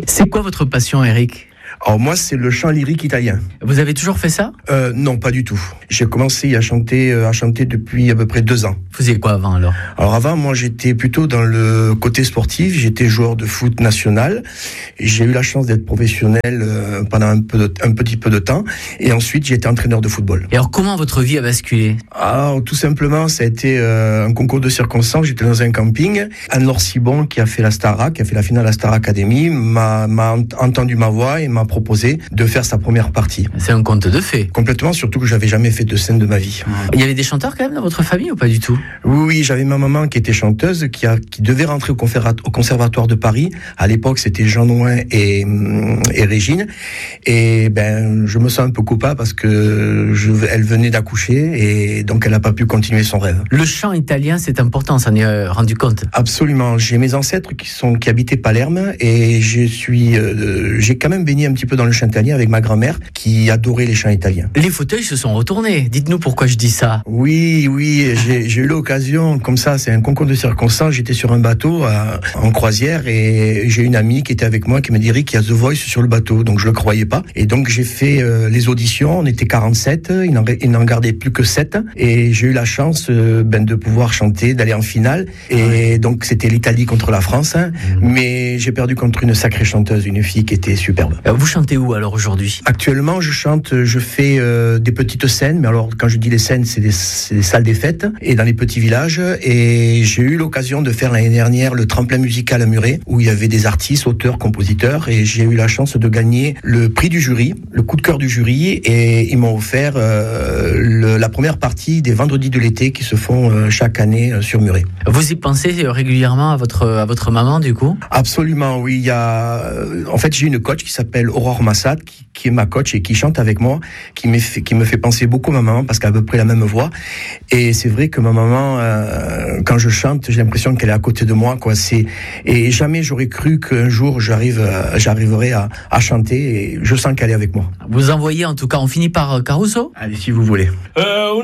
C'est quoi votre passion, Eric ? Alors moi, c'est le chant lyrique italien. Vous avez toujours fait ça ? Non, pas du tout. J'ai commencé à chanter depuis à peu près 2 ans. Vous faisiez quoi avant alors ? Alors avant, moi, j'étais plutôt dans le côté sportif. J'étais joueur de foot national. J'ai eu la chance d'être professionnel pendant un petit peu de temps. Et ensuite, j'ai été entraîneur de football. Et alors, comment votre vie a basculé ? Alors, tout simplement, ça a été un concours de circonstances. J'étais dans un camping. Anne-Laure Cibon, qui a fait la Starac, qui a fait la finale à la Star Academy, m'a entendu ma voix et m'a proposé de faire sa première partie. C'est un conte de fées. Complètement, surtout que j'avais jamais fait de scène de ma vie. Il y avait des chanteurs quand même dans votre famille ou pas du tout ? Oui, j'avais ma maman qui était chanteuse, qui devait rentrer au conservatoire de Paris. À l'époque, c'était Jean Nouin et Régine. Et je me sens un peu coupable parce que elle venait d'accoucher et donc elle n'a pas pu continuer son rêve. Le chant italien, c'est important, ça en est rendu compte. Absolument. J'ai mes ancêtres qui habitaient Palerme et j'ai quand même baigné un petit peu dans le chant italien avec ma grand-mère qui adorait les chants italiens. Les fauteuils se sont retournés. Dites-nous pourquoi je dis ça. Oui, j'ai eu l'occasion, comme ça, c'est un concours de circonstances. J'étais sur un bateau en croisière et j'ai une amie qui était avec moi qui me dit Rick, il y a The Voice sur le bateau. Donc je le croyais pas. Et donc j'ai fait les auditions. On était 47. Il n'en gardait plus que 7. Et j'ai eu la chance de pouvoir chanter, d'aller en finale. Et donc c'était l'Italie contre la France. Mais j'ai perdu contre une sacrée chanteuse, une fille qui était superbe. Vous chantez où alors aujourd'hui ? Actuellement, je fais des petites scènes, mais alors quand je dis les scènes, c'est des salles des fêtes et dans les petits villages. Et j'ai eu l'occasion de faire l'année dernière le tremplin musical à Muret, où il y avait des artistes, auteurs, compositeurs, et j'ai eu la chance de gagner le prix du jury, le coup de cœur du jury, et ils m'ont offert la première partie des vendredis de l'été qui se font chaque année sur Muret. Vous y pensez régulièrement à votre maman du coup ? Absolument, oui. En fait, j'ai une coach qui s'appelle Aurore Massad, qui est ma coach et qui chante avec moi, qui me fait penser beaucoup à ma maman parce qu'elle a à peu près la même voix. Et c'est vrai que ma maman, quand je chante, j'ai l'impression qu'elle est à côté de moi, quoi. Et jamais j'aurais cru qu'un jour j'arriverais à chanter. Et je sens qu'elle est avec moi. Vous envoyez en tout cas, on finit par Caruso ? Allez, si vous voulez.